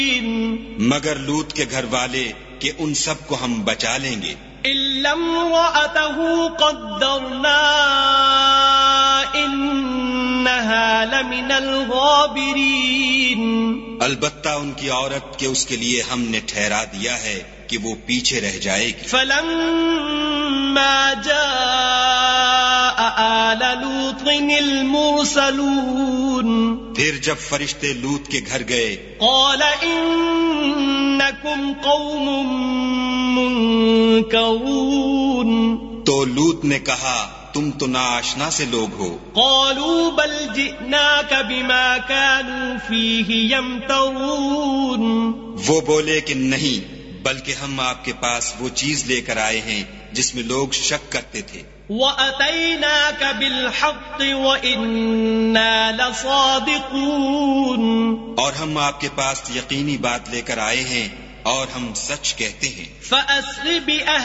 مگر لوط کے گھر والے کہ ان سب کو ہم بچا لیں گے. إلا امرأته قدرنا إنها لمن الغابرين. البتہ ان کی عورت کہ اس کے لیے ہم نے ٹھہرا دیا ہے کہ وہ پیچھے رہ جائے گی. فلما جاء آل لوط المرسلون. پھر جب فرشتے لوط کے گھر گئے قال انکم قوم منکرون. تو لوط نے کہا تم تو ناآشنا سے لوگ ہو. قالوا بل جئناک بما كانوا فيه يمترون. وہ بولے کہ نہیں بلکہ ہم آپ کے پاس وہ چیز لے کر آئے ہیں جس میں لوگ شک کرتے تھے. وَأَتَيْنَاكَ بِالْحَقِّ وَإِنَّا لَصَادِقُونَ. اور ہم آپ کے پاس یقینی بات لے کر آئے ہیں اور ہم سچ کہتے ہیں. فَأَسْرِ بِأَهْلِكَ